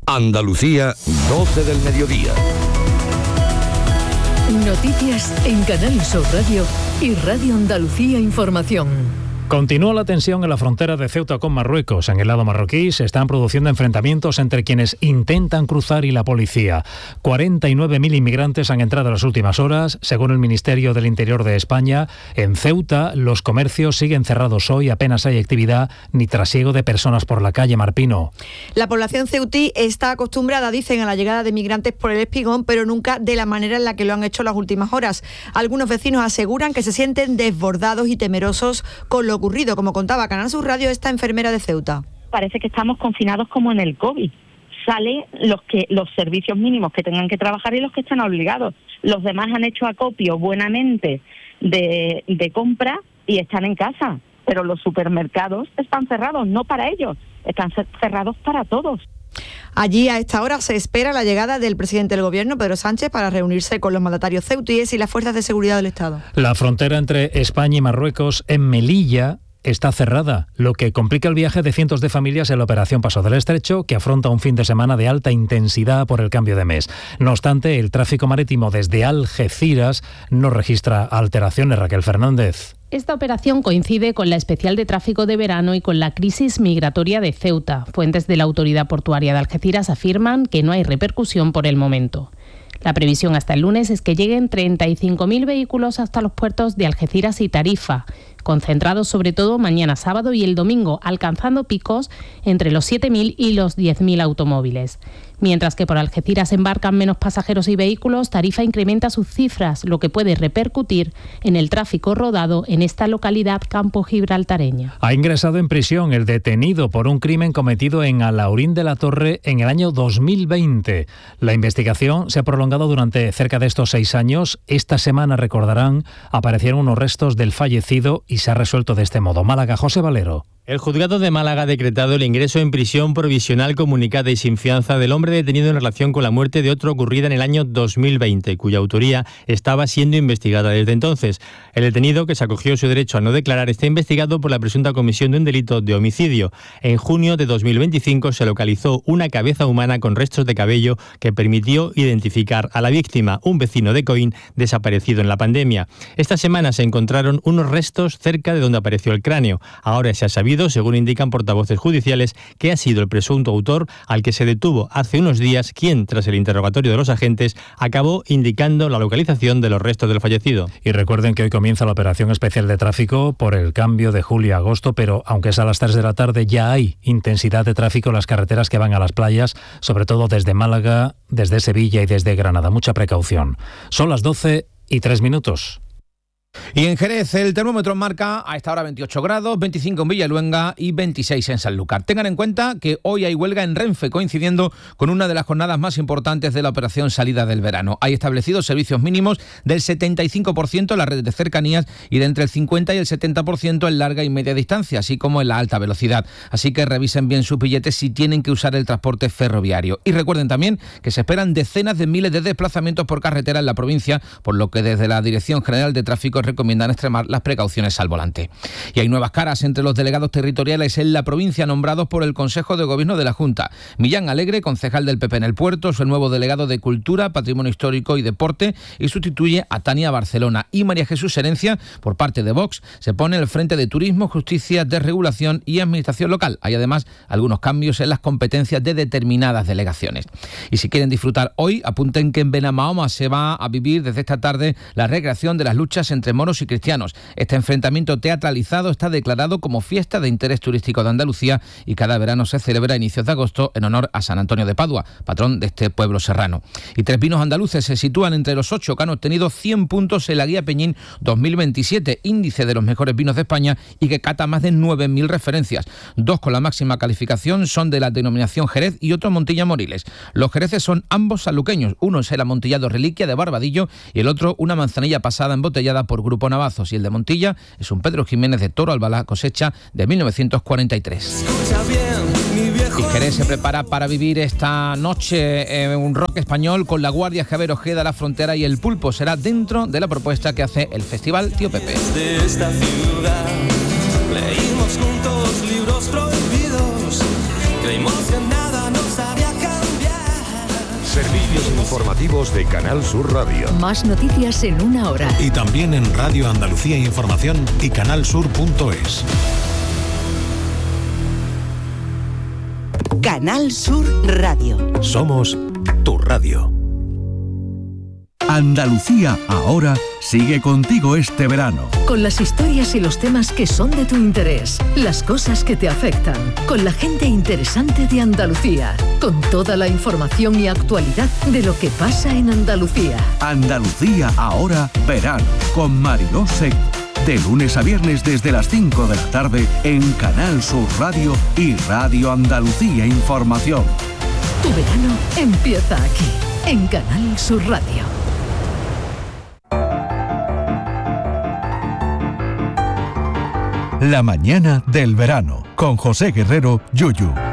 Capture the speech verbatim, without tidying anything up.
Andalucía, doce del mediodía. Noticias en Canal Sur Radio y Radio Andalucía Información. Continúa la tensión en la frontera de Ceuta con Marruecos. En el lado marroquí se están produciendo enfrentamientos entre quienes intentan cruzar y la policía. cuarenta y nueve mil inmigrantes han entrado en las últimas horas. Según el Ministerio del Interior de España, en Ceuta los comercios siguen cerrados hoy, apenas hay actividad ni trasiego de personas por la calle. Marpino. La población ceutí está acostumbrada, dicen, a la llegada de migrantes por el Espigón, pero nunca de la manera en la que lo han hecho las últimas horas. Algunos vecinos aseguran que se sienten desbordados y temerosos con lo ocurrido, como contaba Canal Sur Radio esta enfermera de Ceuta. Parece que estamos confinados como en el COVID. Salen los que los servicios mínimos que tengan que trabajar y los que están obligados. Los demás han hecho acopio buenamente de, de compra y están en casa. Pero los supermercados están cerrados, no para ellos, están cerrados para todos. Allí a esta hora se espera la llegada del presidente del Gobierno, Pedro Sánchez, para reunirse con los mandatarios ceutíes y las fuerzas de seguridad del Estado. La frontera entre España y Marruecos en Melilla está cerrada, lo que complica el viaje de cientos de familias en la operación Paso del Estrecho, que afronta un fin de semana de alta intensidad por el cambio de mes. No obstante, el tráfico marítimo desde Algeciras no registra alteraciones. Raquel Fernández. Esta operación coincide con la especial de tráfico de verano y con la crisis migratoria de Ceuta. Fuentes de la Autoridad Portuaria de Algeciras afirman que no hay repercusión por el momento. La previsión hasta el lunes es que lleguen treinta y cinco mil vehículos hasta los puertos de Algeciras y Tarifa, concentrados sobre todo mañana sábado y el domingo, alcanzando picos entre los siete mil y los diez mil automóviles. Mientras que por Algeciras embarcan menos pasajeros y vehículos, Tarifa incrementa sus cifras, lo que puede repercutir en el tráfico rodado en esta localidad campo-gibraltareña. Ha ingresado en prisión el detenido por un crimen cometido en Alhaurín de la Torre en el año dos mil veinte. La investigación se ha prolongado durante cerca de estos seis años. Esta semana, recordarán, aparecieron unos restos del fallecido y se ha resuelto de este modo. Málaga, José Valero. El juzgado de Málaga ha decretado el ingreso en prisión provisional comunicada y sin fianza del hombre detenido en relación con la muerte de otro ocurrida en el año dos mil veinte, cuya autoría estaba siendo investigada desde entonces. El detenido, que se acogió a su derecho a no declarar, está investigado por la presunta comisión de un delito de homicidio. En junio de dos mil veinticinco se localizó una cabeza humana con restos de cabello que permitió identificar a la víctima, un vecino de Coín desaparecido en la pandemia. Esta semana se encontraron unos restos cerca de donde apareció el cráneo. Ahora se ha sabido, según indican portavoces judiciales, que ha sido el presunto autor al que se detuvo hace unos días, quien, tras el interrogatorio de los agentes, acabó indicando la localización de los restos del fallecido. Y recuerden que hoy comienza la operación especial de tráfico por el cambio de julio a agosto, pero aunque es a las tres de la tarde, ya hay intensidad de tráfico en las carreteras que van a las playas, sobre todo desde Málaga, desde Sevilla y desde Granada. Mucha precaución. Son las doce y tres minutos. Y en Jerez el termómetro marca a esta hora veintiocho grados, veinticinco en Villaluenga y veintiséis en Sanlúcar. Tengan en cuenta que hoy hay huelga en Renfe, coincidiendo con una de las jornadas más importantes de la operación salida del verano. Hay establecidos servicios mínimos del setenta y cinco por ciento en la red de cercanías y de entre el cincuenta y el setenta por ciento en larga y media distancia, así como en la alta velocidad. Así que revisen bien sus billetes si tienen que usar el transporte ferroviario. Y recuerden también que se esperan decenas de miles de desplazamientos por carretera en la provincia, por lo que desde la Dirección General de Tráfico recomiendan extremar las precauciones al volante. Y hay nuevas caras entre los delegados territoriales en la provincia nombrados por el Consejo de Gobierno de la Junta. Millán Alegre, concejal del P P en el Puerto, es el nuevo delegado de Cultura, Patrimonio Histórico y Deporte y sustituye a Tania Barcelona. Y María Jesús Herencia, por parte de Vox, se pone al frente de Turismo, Justicia, Desregulación y Administración Local. Hay además algunos cambios en las competencias de determinadas delegaciones. Y si quieren disfrutar hoy, apunten que en Benamahoma se va a vivir desde esta tarde la recreación de las luchas entre moros y cristianos. Este enfrentamiento teatralizado está declarado como fiesta de interés turístico de Andalucía y cada verano se celebra a inicios de agosto en honor a San Antonio de Padua, patrón de este pueblo serrano. Y tres vinos andaluces se sitúan entre los ocho que han obtenido cien puntos en la Guía Peñín dos mil veintisiete, índice de los mejores vinos de España y que cata más de nueve mil referencias. Dos con la máxima calificación son de la denominación Jerez y otro Montilla Moriles. Los jereces son ambos sanluqueños, uno es el amontillado Reliquia de Barbadillo y el otro una manzanilla pasada embotellada por Grupo Navazos, y el de Montilla es un Pedro Jiménez de Toro Albalá, cosecha de mil novecientos cuarenta y tres. Y Jerez se prepara para vivir esta noche en un rock español con La Guardia, Javier Ojeda, La Frontera y El Pulpo. Será dentro de la propuesta que hace el Festival Tío Pepe. De esta ciudad leímos juntos libros prohibidos, creímos que nada nos había cambiado. Servicios informativos de Canal Sur Radio. Más noticias en una hora. Y también en Radio Andalucía Información y canalsur punto es. Canal Sur Radio. Somos tu radio. Andalucía Ahora sigue contigo este verano. Con las historias y los temas que son de tu interés, las cosas que te afectan, con la gente interesante de Andalucía, con toda la información y actualidad de lo que pasa en Andalucía. Andalucía Ahora verano, con Mariló Seco. De lunes a viernes desde las cinco de la tarde en Canal Sur Radio y Radio Andalucía Información. Tu verano empieza aquí, en Canal Sur Radio. La mañana del verano, con José Guerrero, Yuyu.